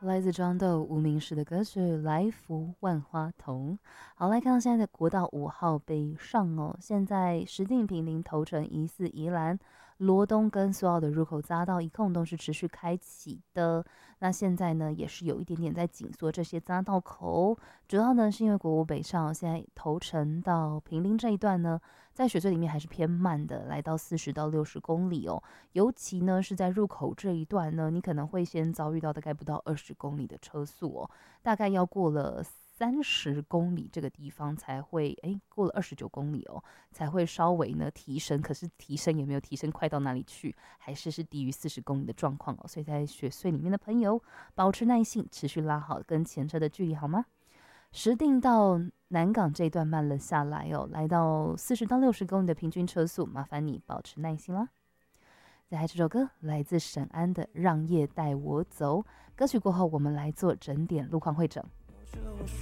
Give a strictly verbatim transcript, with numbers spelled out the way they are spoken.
来自张豆无名氏的歌曲《来福万花筒》。好，来看到现在的国道五号北上哦，现在石碇坪林头城疑似宜兰罗东跟苏澳的入口匝道一控都是持续开启的。那现在呢，也是有一点点在紧缩这些匝道口，主要呢是因为国五北上，现在头城到坪林这一段呢，在雪隧里面还是偏慢的，来到四十到六十公里哦。尤其呢是在入口这一段呢，你可能会先遭遇到大概不到二十公里的车速哦，大概要过了三十公里这个地方才会，哎，过了二十九公里哦，才会稍微呢提升。可是提升也没有提升快到哪里去，还是是低于四十公里的状况哦。所以在雪隧里面的朋友，保持耐性，持续拉好跟前车的距离好吗？石碇到南港这一段慢了下来哦，来到四十到六十公里的平均车速，麻烦你保持耐心啦。再来这首歌来自沈安的《让夜带我走》，歌曲过后我们来做整点路况会诊。